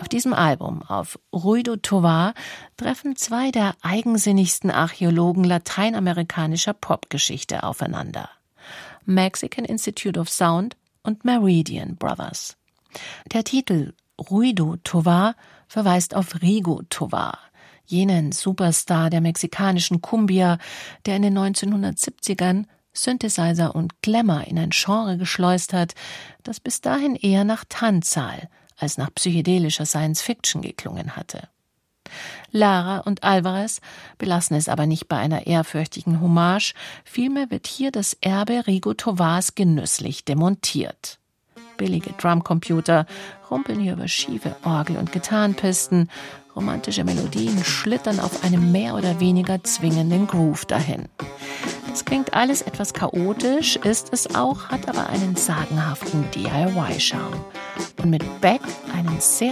Auf diesem Album, auf Ruido Tovar, treffen zwei der eigensinnigsten Archäologen lateinamerikanischer Popgeschichte aufeinander: Mexican Institute of Sound und Meridian Brothers. Der Titel Ruido Tovar verweist auf Rigo Tovar, jenen Superstar der mexikanischen Cumbia, der in den 1970ern Synthesizer und Glamour in ein Genre geschleust hat, das bis dahin eher nach Tanzsaal als nach psychedelischer Science-Fiction geklungen hatte. Lara und Alvarez belassen es aber nicht bei einer ehrfürchtigen Hommage, vielmehr wird hier das Erbe Rigo Tovars genüsslich demontiert. Billige Drumcomputer rumpeln hier über schiefe Orgel- und Gitarrenpisten, romantische Melodien schlittern auf einem mehr oder weniger zwingenden Groove dahin. Das klingt alles etwas chaotisch, ist es auch, hat aber einen sagenhaften DIY-Charme. Und mit Beck einen sehr